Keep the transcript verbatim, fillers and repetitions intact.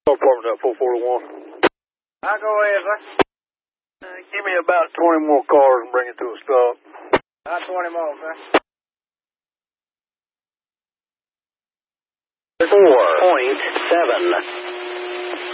Apartment at four forty-one. I'll go ahead, sir. Uh, give me about twenty more cars and bring it to a stop. About twenty more, sir. four point seven.